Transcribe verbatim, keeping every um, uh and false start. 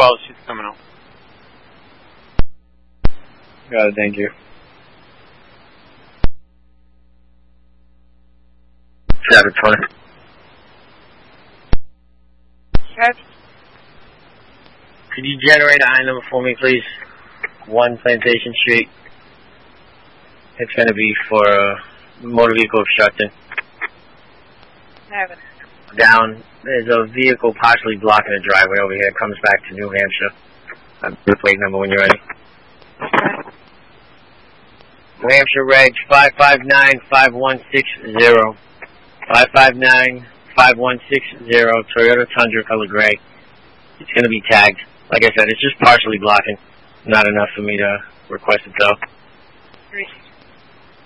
twelve, she's coming out. Got it, thank you. seven twenty. Yes. Could you generate a I number for me, please? one Plantation Street. It's going to be for uh, motor vehicle obstruction. Seven. Down. There's a vehicle partially blocking the driveway over here. It comes back to New Hampshire. I have the plate number when you're ready. Okay. New Hampshire Reg five five nine five one six zero. five five nine five one six zero, Toyota Tundra, color gray. It's going to be tagged. Like I said, it's just partially blocking. Not enough for me to request it, though. Three.